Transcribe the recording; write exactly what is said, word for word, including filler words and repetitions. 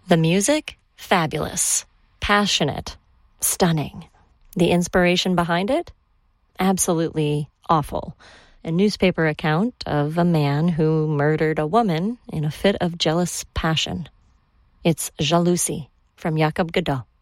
The music? Fabulous. Passionate. Stunning. The inspiration behind it? Absolutely awful. A newspaper account of a man who murdered a woman in a fit of jealous passion. It's Jalousie from Jakob Godot.